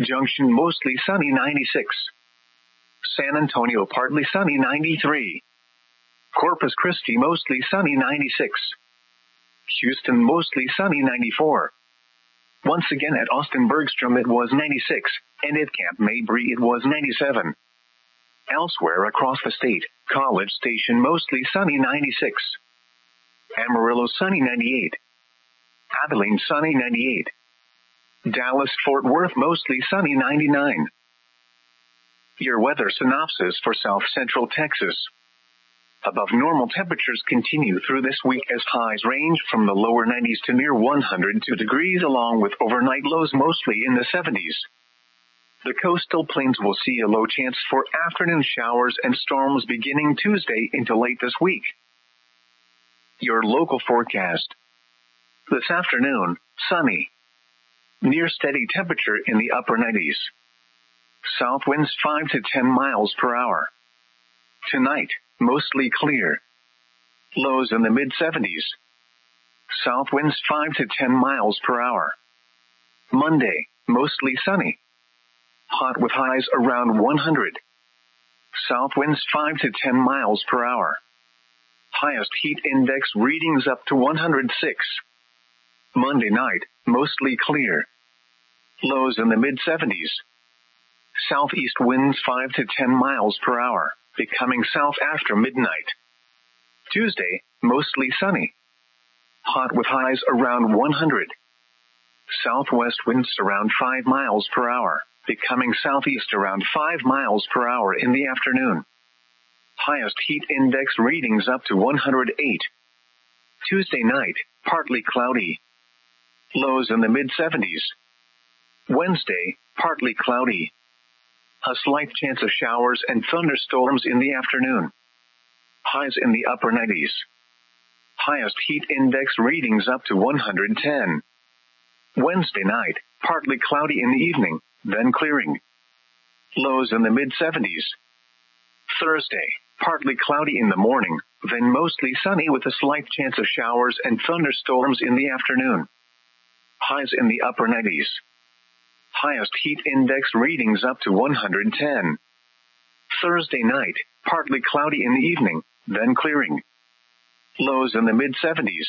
Junction mostly sunny 96. San Antonio partly sunny 93. Corpus Christi mostly sunny 96. Houston mostly sunny 94. Once again at Austin Bergstrom it was 96, and at Camp Mabry it was 97. Elsewhere across the state, College Station mostly sunny 96. Amarillo sunny 98. Abilene sunny 98. Dallas Fort Worth mostly sunny 99. Your weather synopsis for South Central Texas. Above normal temperatures continue through this week as highs range from the lower 90s to near 102 degrees along with overnight lows mostly in the 70s. The coastal plains will see a low chance for afternoon showers and storms beginning Tuesday into late this week. Your local forecast. This afternoon, sunny. Near steady temperature in the upper 90s. South winds 5 to 10 miles per hour. Tonight, mostly clear. Lows in the mid-70s. South winds 5 to 10 miles per hour. Monday, mostly sunny. Hot with highs around 100. South winds 5 to 10 miles per hour. Highest heat index readings up to 106. Monday night, mostly clear. Lows in the mid-70s. Southeast winds 5 to 10 miles per hour, becoming south after midnight. Tuesday, mostly sunny. Hot with highs around 100. Southwest winds around 5 miles per hour, becoming southeast around 5 miles per hour in the afternoon. Highest heat index readings up to 108. Tuesday night, partly cloudy. Lows in the mid-70s. Wednesday, partly cloudy. A slight chance of showers and thunderstorms in the afternoon. Highs in the upper 90s. Highest heat index readings up to 110. Wednesday night, partly cloudy in the evening, then clearing. Lows in the mid-70s. Thursday, partly cloudy in the morning, then mostly sunny with a slight chance of showers and thunderstorms in the afternoon. Highs in the upper 90s. Highest heat index readings up to 110. Thursday night, partly cloudy in the evening, then clearing. Lows in the mid-70s.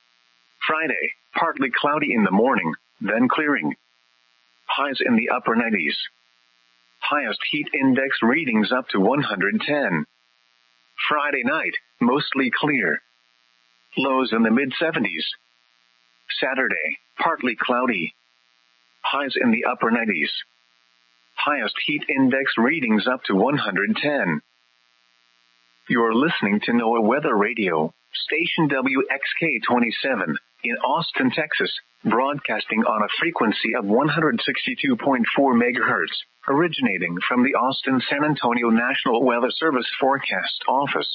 Friday, partly cloudy in the morning, then clearing. Highs in the upper 90s. Highest heat index readings up to 110. Friday night, mostly clear. Lows in the mid-70s. Saturday, partly cloudy. Highs in the upper 90s. Highest heat index readings up to 110. You're listening to NOAA Weather Radio, station WXK-27, in Austin, Texas, broadcasting on a frequency of 162.4 megahertz, originating from the Austin-San Antonio National Weather Service Forecast Office.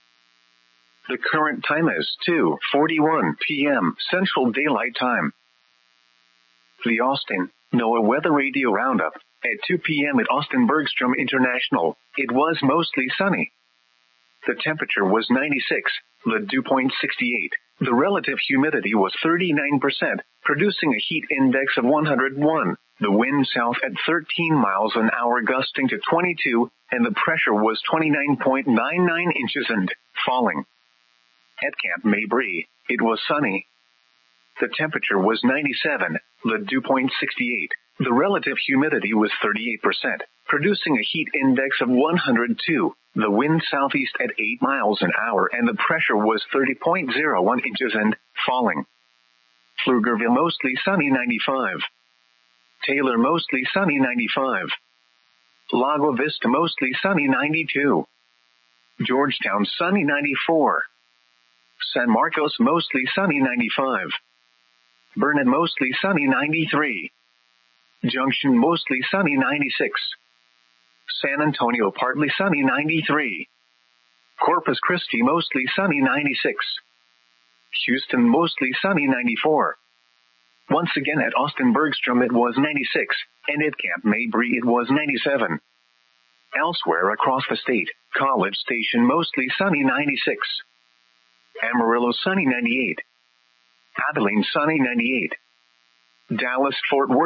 The current time is 2:41 p.m. Central Daylight Time. The Austin NOAA Weather Radio Roundup. At 2 p.m. at Austin Bergstrom International, it was mostly sunny. The temperature was 96, the dew point 68. The relative humidity was 39%, producing a heat index of 101. The wind south at 13 miles an hour gusting to 22, and the pressure was 29.99 inches and falling. At Camp Mabry, it was sunny. The temperature was 97, the dew point 68. The relative humidity was 38%, producing a heat index of 102. The wind southeast at 8 miles an hour and the pressure was 30.01 inches and falling. Pflugerville mostly sunny 95. Taylor mostly sunny 95. Lago Vista mostly sunny 92. Georgetown sunny 94. San Marcos mostly sunny 95. Burnet mostly sunny 93. Junction mostly sunny 96. San Antonio partly sunny 93. Corpus Christi mostly sunny 96. Houston mostly sunny 94. Once again at Austin Bergstrom it was 96, and at Camp Mabry it was 97. Elsewhere across the state, College Station mostly sunny 96. Amarillo sunny 98. Abilene sunny 98. Dallas Fort Worth